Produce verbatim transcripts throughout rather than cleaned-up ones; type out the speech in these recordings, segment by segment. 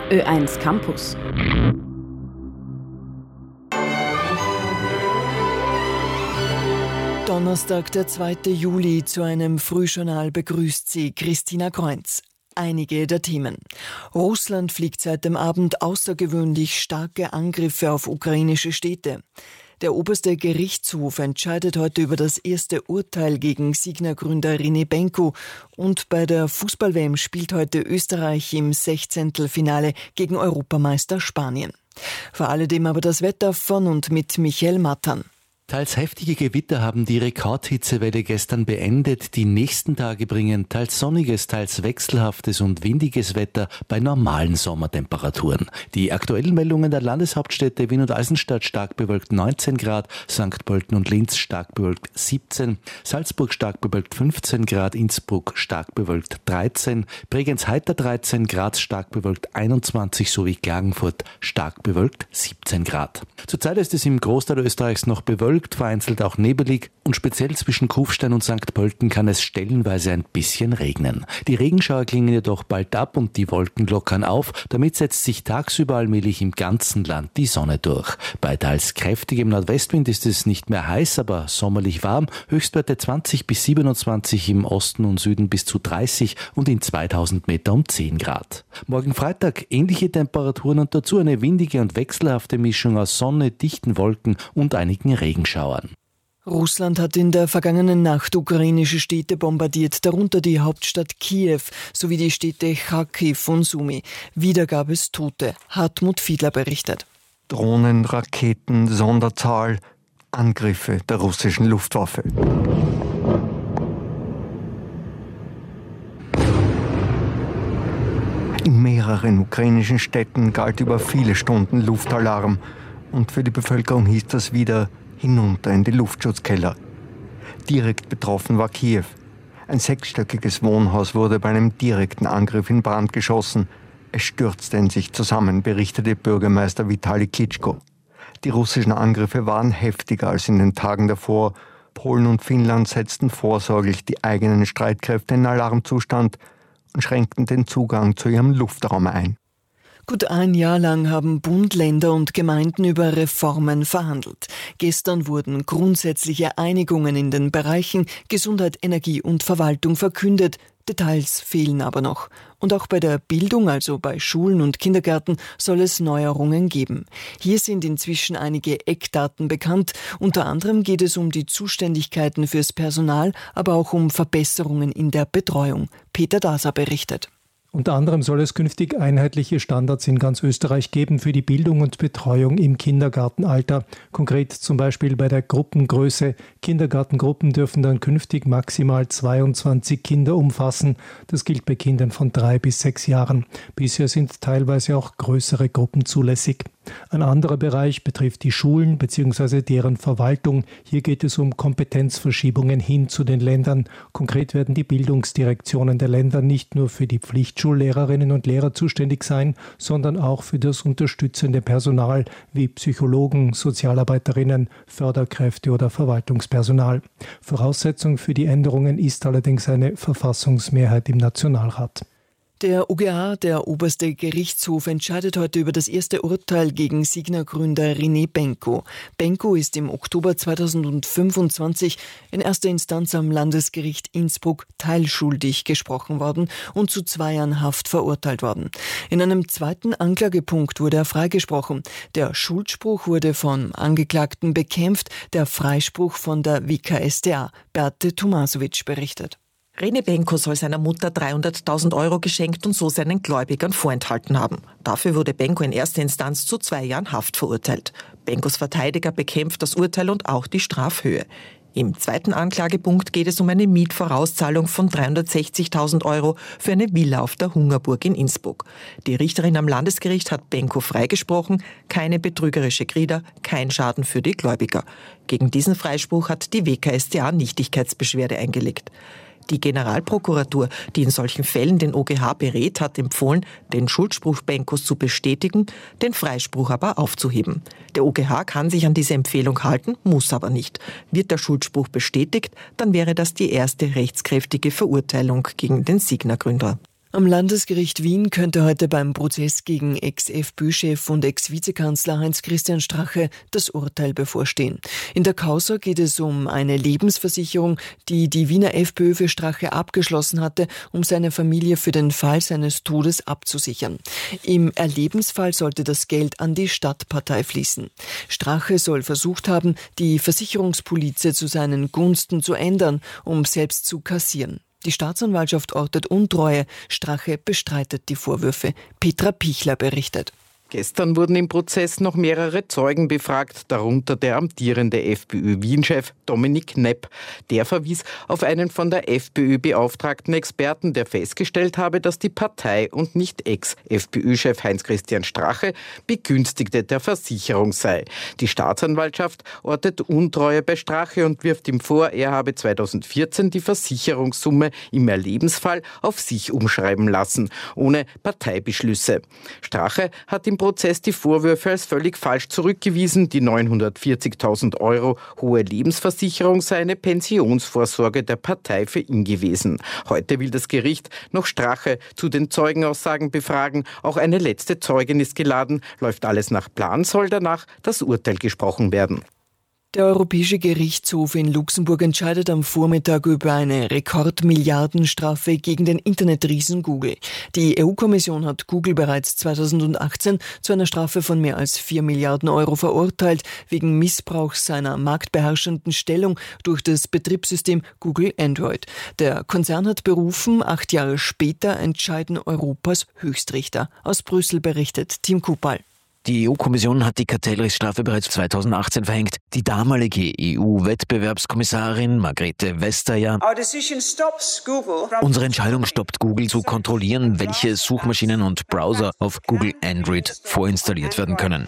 Ö eins Campus. Donnerstag, der zweite Juli, zu einem Frühjournal begrüßt sie Christina Kreunz. Einige der Themen. Russland fliegt seit dem Abend außergewöhnlich starke Angriffe auf ukrainische Städte. Der oberste Gerichtshof entscheidet heute über das erste Urteil gegen Signa-Gründer René Benko. Und bei der Fußball-W M spielt heute Österreich im Sechzehntelfinale gegen Europameister Spanien. Vor alledem aber das Wetter von und mit Michael Mattern. Teils heftige Gewitter haben die Rekordhitzewelle gestern beendet. Die nächsten Tage bringen teils sonniges, teils wechselhaftes und windiges Wetter bei normalen Sommertemperaturen. Die aktuellen Meldungen der Landeshauptstädte Wien und Eisenstadt stark bewölkt neunzehn Grad, Sankt Pölten und Linz stark bewölkt siebzehn, Salzburg stark bewölkt fünfzehn Grad, Innsbruck stark bewölkt dreizehn, Bregenz heiter dreizehn, Graz stark bewölkt einundzwanzig sowie Klagenfurt stark bewölkt siebzehn Grad. Zurzeit ist es im Großteil Österreichs noch bewölkt, vereinzelt auch nebelig und speziell zwischen Kufstein und Sankt Pölten kann es stellenweise ein bisschen regnen. Die Regenschauer klingen jedoch bald ab und die Wolken lockern auf. Damit setzt sich tagsüber allmählich im ganzen Land die Sonne durch. Bei teils kräftigem Nordwestwind ist es nicht mehr heiß, aber sommerlich warm. Höchstwerte zwanzig bis siebenundzwanzig, im Osten und Süden bis zu dreißig und in zweitausend Meter um zehn Grad. Morgen Freitag ähnliche Temperaturen und dazu eine windige und wechselhafte Mischung aus Sonne, dichten Wolken und einigen Regenschauern. Russland hat in der vergangenen Nacht ukrainische Städte bombardiert, darunter die Hauptstadt Kiew sowie die Städte Charkiw und Sumy. Wieder gab es Tote. Hartmut Fiedler berichtet. Drohnen, Raketen, Sonderzahl, Angriffe der russischen Luftwaffe. In mehreren ukrainischen Städten galt über viele Stunden Luftalarm. Und für die Bevölkerung hieß das wieder hinunter in die Luftschutzkeller. Direkt betroffen war Kiew. Ein sechsstöckiges Wohnhaus wurde bei einem direkten Angriff in Brand geschossen. Es stürzte in sich zusammen, berichtete Bürgermeister Vitali Klitschko. Die russischen Angriffe waren heftiger als in den Tagen davor. Polen und Finnland setzten vorsorglich die eigenen Streitkräfte in Alarmzustand und schränkten den Zugang zu ihrem Luftraum ein. Gut ein Jahr lang haben Bund, Länder und Gemeinden über Reformen verhandelt. Gestern wurden grundsätzliche Einigungen in den Bereichen Gesundheit, Energie und Verwaltung verkündet. Details fehlen aber noch. Und auch bei der Bildung, also bei Schulen und Kindergärten, soll es Neuerungen geben. Hier sind inzwischen einige Eckdaten bekannt. Unter anderem geht es um die Zuständigkeiten fürs Personal, aber auch um Verbesserungen in der Betreuung. Peter Daser berichtet. Unter anderem soll es künftig einheitliche Standards in ganz Österreich geben für die Bildung und Betreuung im Kindergartenalter. Konkret zum Beispiel bei der Gruppengröße. Kindergartengruppen dürfen dann künftig maximal zweiundzwanzig Kinder umfassen. Das gilt bei Kindern von drei bis sechs Jahren. Bisher sind teilweise auch größere Gruppen zulässig. Ein anderer Bereich betrifft die Schulen bzw. deren Verwaltung. Hier geht es um Kompetenzverschiebungen hin zu den Ländern. Konkret werden die Bildungsdirektionen der Länder nicht nur für die Pflichtschullehrerinnen und Lehrer zuständig sein, sondern auch für das unterstützende Personal wie Psychologen, Sozialarbeiterinnen, Förderkräfte oder Verwaltungspersonal. Voraussetzung für die Änderungen ist allerdings eine Verfassungsmehrheit im Nationalrat. Der O G A, der oberste Gerichtshof, entscheidet heute über das erste Urteil gegen Signa-Gründer René Benko. Benko ist im Oktober zweitausendfünfundzwanzig in erster Instanz am Landesgericht Innsbruck teilschuldig gesprochen worden und zu zwei Jahren Haft verurteilt worden. In einem zweiten Anklagepunkt wurde er freigesprochen. Der Schuldspruch wurde vom Angeklagten bekämpft, der Freispruch von der W K S t A. Beate Tomasovic berichtet. René Benko soll seiner Mutter dreihunderttausend Euro geschenkt und so seinen Gläubigern vorenthalten haben. Dafür wurde Benko in erster Instanz zu zwei Jahren Haft verurteilt. Benkos Verteidiger bekämpft das Urteil und auch die Strafhöhe. Im zweiten Anklagepunkt geht es um eine Mietvorauszahlung von dreihundertsechzigtausend Euro für eine Villa auf der Hungerburg in Innsbruck. Die Richterin am Landesgericht hat Benko freigesprochen, keine betrügerische Grieder, kein Schaden für die Gläubiger. Gegen diesen Freispruch hat die W K S t A Nichtigkeitsbeschwerde eingelegt. Die Generalprokuratur, die in solchen Fällen den O G H berät, hat empfohlen, den Schuldspruch Benkos zu bestätigen, den Freispruch aber aufzuheben. Der O G H kann sich an diese Empfehlung halten, muss aber nicht. Wird der Schuldspruch bestätigt, dann wäre das die erste rechtskräftige Verurteilung gegen den Signa-Gründer. Am Landesgericht Wien könnte heute beim Prozess gegen Ex-FPÖ-Chef und Ex-Vizekanzler Heinz-Christian Strache das Urteil bevorstehen. In der Causa geht es um eine Lebensversicherung, die die Wiener FPÖ für Strache abgeschlossen hatte, um seine Familie für den Fall seines Todes abzusichern. Im Erlebensfall sollte das Geld an die Stadtpartei fließen. Strache soll versucht haben, die Versicherungspolize zu seinen Gunsten zu ändern, um selbst zu kassieren. Die Staatsanwaltschaft ortet Untreue. Strache bestreitet die Vorwürfe. Petra Pichler berichtet. Gestern wurden im Prozess noch mehrere Zeugen befragt, darunter der amtierende FPÖ-Wien-Chef Dominik Nepp. Der verwies auf einen von der FPÖ beauftragten Experten, der festgestellt habe, dass die Partei und nicht Ex-FPÖ-Chef Heinz-Christian Strache Begünstigte der Versicherung sei. Die Staatsanwaltschaft ortet Untreue bei Strache und wirft ihm vor, er habe zweitausendvierzehn die Versicherungssumme im Erlebensfall auf sich umschreiben lassen, ohne Parteibeschlüsse. Strache hat im Prozess die Vorwürfe als völlig falsch zurückgewiesen. Die neunhundertvierzigtausend Euro hohe Lebensversicherung sei eine Pensionsvorsorge der Partei für ihn gewesen. Heute will das Gericht noch Strache zu den Zeugenaussagen befragen. Auch eine letzte Zeugin ist geladen. Läuft alles nach Plan, soll danach das Urteil gesprochen werden. Der Europäische Gerichtshof in Luxemburg entscheidet am Vormittag über eine Rekordmilliardenstrafe gegen den Internetriesen Google. Die E U-Kommission hat Google bereits zweitausendachtzehn zu einer Strafe von mehr als vier Milliarden Euro verurteilt, wegen Missbrauchs seiner marktbeherrschenden Stellung durch das Betriebssystem Google Android. Der Konzern hat berufen, acht Jahre später entscheiden Europas Höchstrichter. Aus Brüssel berichtet Tim Kupal. Die E U-Kommission hat die Kartellrechtsstrafe bereits zweitausendachtzehn verhängt. Die damalige E U-Wettbewerbskommissarin Margrethe Vestager: Unsere Entscheidung stoppt Google zu kontrollieren, welche Suchmaschinen und Browser auf Google Android vorinstalliert werden können.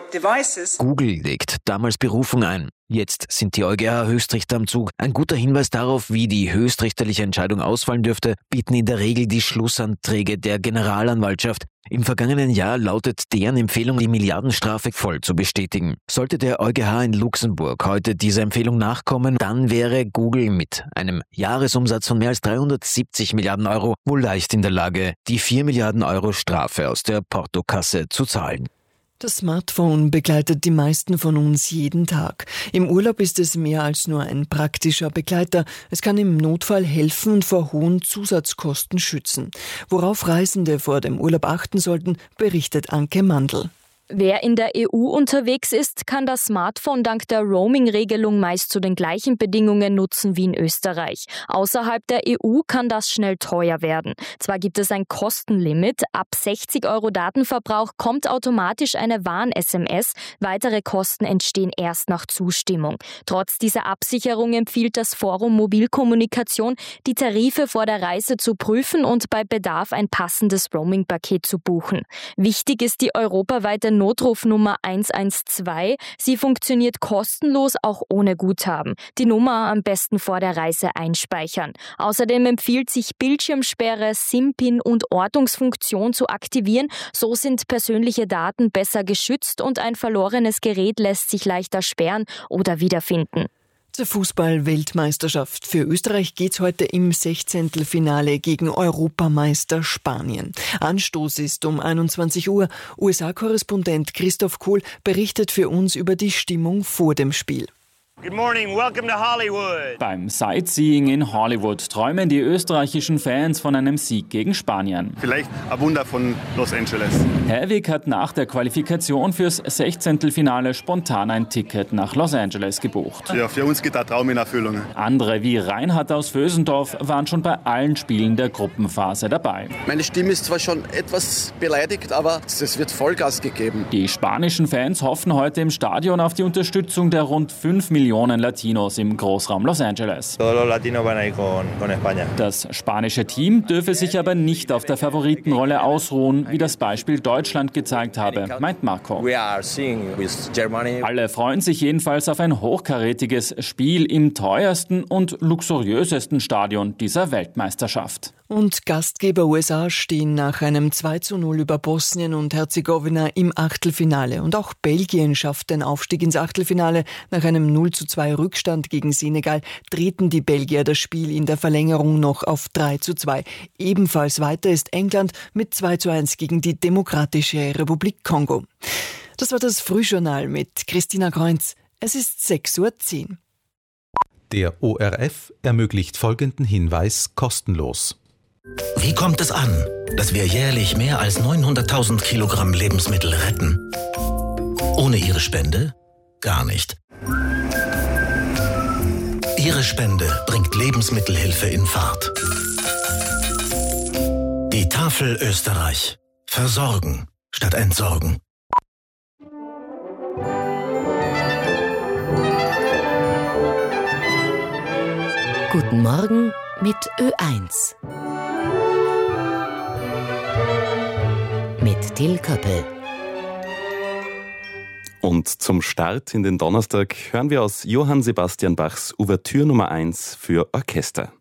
Google legt damals Berufung ein. Jetzt sind die EuGH-Höchstrichter am Zug. Ein guter Hinweis darauf, wie die höchstrichterliche Entscheidung ausfallen dürfte, bieten in der Regel die Schlussanträge der Generalanwaltschaft. Im vergangenen Jahr lautet deren Empfehlung, die Milliardenstrafe voll zu bestätigen. Sollte der EuGH in Luxemburg heute dieser Empfehlung nachkommen, dann wäre Google mit einem Jahresumsatz von mehr als dreihundertsiebzig Milliarden Euro wohl leicht in der Lage, die vier Milliarden Euro Strafe aus der Portokasse zu zahlen. Das Smartphone begleitet die meisten von uns jeden Tag. Im Urlaub ist es mehr als nur ein praktischer Begleiter. Es kann im Notfall helfen und vor hohen Zusatzkosten schützen. Worauf Reisende vor dem Urlaub achten sollten, berichtet Anke Mandl. Wer in der E U unterwegs ist, kann das Smartphone dank der Roaming-Regelung meist zu den gleichen Bedingungen nutzen wie in Österreich. Außerhalb der E U kann das schnell teuer werden. Zwar gibt es ein Kostenlimit, ab sechzig Euro Datenverbrauch kommt automatisch eine Warn-S M S, weitere Kosten entstehen erst nach Zustimmung. Trotz dieser Absicherung empfiehlt das Forum Mobilkommunikation, die Tarife vor der Reise zu prüfen und bei Bedarf ein passendes Roaming-Paket zu buchen. Wichtig ist die europaweite Notrufnummer eins eins zwei. Sie funktioniert kostenlos, auch ohne Guthaben. Die Nummer am besten vor der Reise einspeichern. Außerdem empfiehlt sich Bildschirmsperre, SIM-Pin und Ortungsfunktion zu aktivieren. So sind persönliche Daten besser geschützt und ein verlorenes Gerät lässt sich leichter sperren oder wiederfinden. Zur Fußball-Weltmeisterschaft. Für Österreich geht's heute im Sechzehntelfinale gegen Europameister Spanien. Anstoß ist um einundzwanzig Uhr. U S A-Korrespondent Christoph Kohl berichtet für uns über die Stimmung vor dem Spiel. Good morning, welcome to Hollywood. Beim Sightseeing in Hollywood träumen die österreichischen Fans von einem Sieg gegen Spanien. Vielleicht ein Wunder von Los Angeles. Herwig hat nach der Qualifikation fürs Sechzehntelfinale spontan ein Ticket nach Los Angeles gebucht. Ja, für uns geht der Traum in Erfüllung. Andere wie Reinhard aus Vösendorf waren schon bei allen Spielen der Gruppenphase dabei. Meine Stimme ist zwar schon etwas beleidigt, aber es wird Vollgas gegeben. Die spanischen Fans hoffen heute im Stadion auf die Unterstützung der rund fünf Millionen Latinos im Großraum Los Angeles. Das spanische Team dürfe sich aber nicht auf der Favoritenrolle ausruhen, wie das Beispiel Deutschland gezeigt habe, meint Marco. Alle freuen sich jedenfalls auf ein hochkarätiges Spiel im teuersten und luxuriösesten Stadion dieser Weltmeisterschaft. Und Gastgeber U S A stehen nach einem zwei zu null über Bosnien und Herzegowina im Achtelfinale. Und auch Belgien schafft den Aufstieg ins Achtelfinale nach einem null zu zwei Rückstand gegen Senegal drehten die Belgier das Spiel in der Verlängerung noch auf drei zu zwei. Ebenfalls weiter ist England mit zwei zu eins gegen die Demokratische Republik Kongo. Das war das Frühjournal mit Christina Kreunz. Es ist sechs Uhr zehn. Der O R F ermöglicht folgenden Hinweis kostenlos. Wie kommt es an, dass wir jährlich mehr als neunhunderttausend Kilogramm Lebensmittel retten? Ohne Ihre Spende? Gar nicht. Ihre Spende bringt Lebensmittelhilfe in Fahrt. Die Tafel Österreich. Versorgen statt entsorgen. Guten Morgen mit Ö eins. Mit Till Köppel. Und zum Start in den Donnerstag hören wir aus Johann Sebastian Bachs Ouvertüre Nummer eins für Orchester.